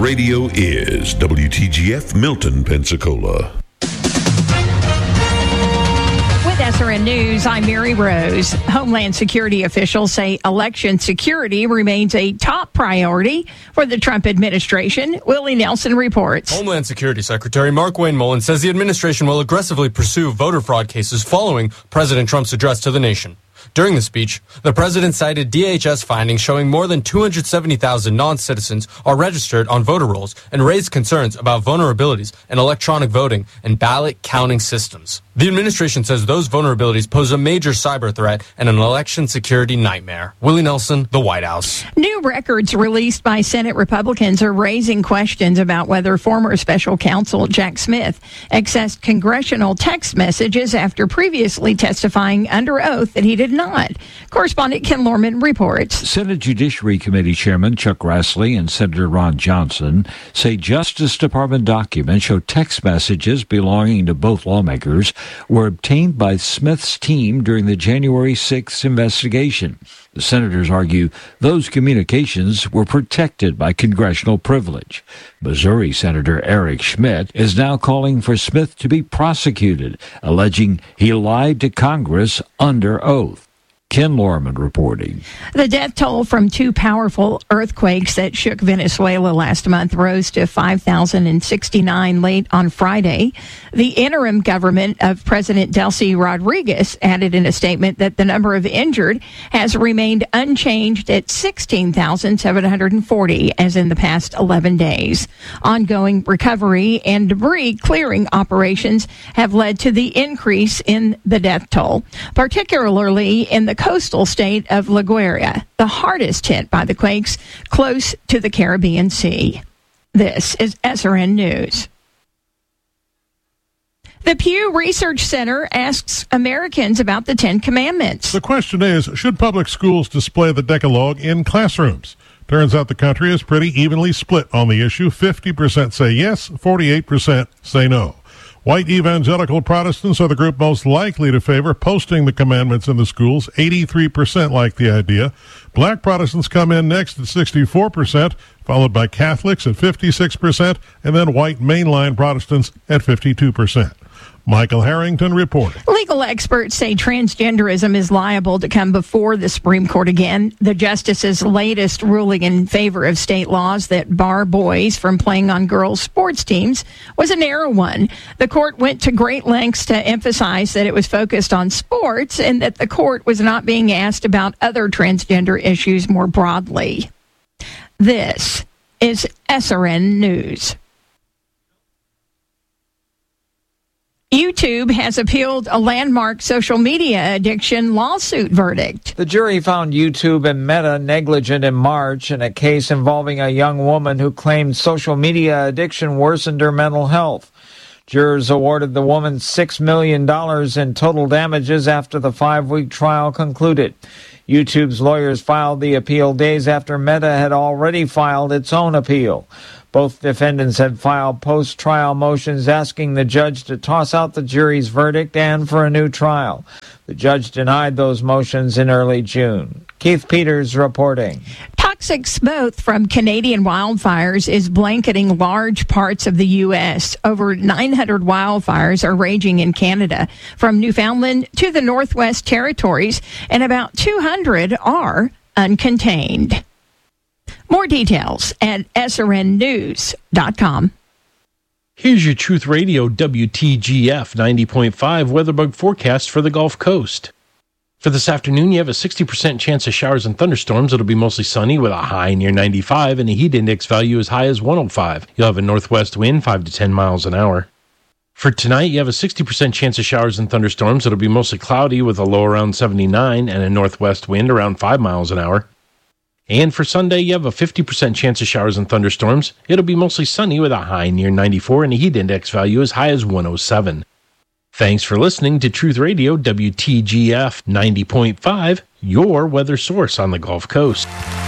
radio is WTGF Milton, Pensacola. With SRN News, I'm Mary Rose. Homeland Security officials say election security remains a top priority for the Trump administration. Willie Nelson reports. Homeland Security Secretary Markwayne Mullin says the administration will aggressively pursue voter fraud cases following President Trump's address to the nation. During the speech, the president cited DHS findings showing more than 270,000 non-citizens are registered on voter rolls and raised concerns about vulnerabilities in electronic voting and ballot counting systems. The administration says those vulnerabilities pose a major cyber threat and an election security nightmare. Willie Nelson, the White House. New records released by Senate Republicans are raising questions about whether former special counsel Jack Smith accessed congressional text messages after previously testifying under oath that he did not. Correspondent Ken Lorman reports. Senate Judiciary Committee Chairman Chuck Grassley and Senator Ron Johnson say Justice Department documents show text messages belonging to both lawmakers were obtained by Smith's team during the January 6th investigation. The senators argue those communications were protected by congressional privilege. Missouri Senator Eric Schmidt is now calling for Smith to be prosecuted, alleging he lied to Congress under oath. Ken Lorman reporting. The death toll from two powerful earthquakes that shook Venezuela last month rose to 5,069 late on Friday. The interim government of President Delcy Rodriguez added in a statement that the number of injured has remained unchanged at 16,740 as in the past 11 days. Ongoing recovery and debris clearing operations have led to the increase in the death toll, particularly in the coastal state of La Guaira, the hardest hit by the quakes close to the Caribbean Sea. This is SRN News. The Pew Research Center asks Americans about the Ten Commandments. The question is, should public schools display the Decalogue in classrooms? Turns out the country is pretty evenly split on the issue. 50% say yes, 48% say no. White evangelical Protestants are the group most likely to favor posting the commandments in the schools. 83% like the idea. Black Protestants come in next at 64%, followed by Catholics at 56%, and then white mainline Protestants at 52%. Michael Harrington reporting. Legal experts say transgenderism is liable to come before the Supreme Court again. The justice's latest ruling in favor of state laws that bar boys from playing on girls' sports teams was a narrow one. The court went to great lengths to emphasize that it was focused on sports and that the court was not being asked about other transgender issues more broadly. This is SRN News. YouTube has appealed a landmark social media addiction lawsuit verdict. The jury found YouTube and Meta negligent in March in a case involving a young woman who claimed social media addiction worsened her mental health. Jurors awarded the woman $6 million in total damages after the 5-week trial concluded. YouTube's lawyers filed the appeal days after Meta had already filed its own appeal. Both defendants had filed post-trial motions asking the judge to toss out the jury's verdict and for a new trial. The judge denied those motions in early June. Keith Peters reporting. Toxic smoke from Canadian wildfires is blanketing large parts of the U.S. Over 900 wildfires are raging in Canada, from Newfoundland to the Northwest Territories, and about 200 are uncontained. More details at srnnews.com. Here's your Truth Radio WTGF 90.5 WeatherBug forecast for the Gulf Coast. For this afternoon, you have a 60% chance of showers and thunderstorms. It'll be mostly sunny with a high near 95 and a heat index value as high as 105. You'll have a northwest wind 5 to 10 miles an hour. For tonight, you have a 60% chance of showers and thunderstorms. It'll be mostly cloudy with a low around 79 and a northwest wind around 5 miles an hour. And for Sunday, you have a 50% chance of showers and thunderstorms. It'll be mostly sunny with a high near 94 and a heat index value as high as 107. Thanks for listening to Truth Radio WTGF 90.5, your weather source on the Gulf Coast.